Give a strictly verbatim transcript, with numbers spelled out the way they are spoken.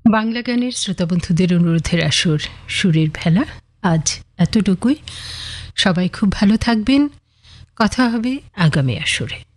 বাংলা গানের শ্রোতাবন্ধুদের অনুরোধের আসর সুরের ভেলা আজ এতটুকুই। সবাই খুব ভালো থাকবেন। কথা হবে আগামী আসরে।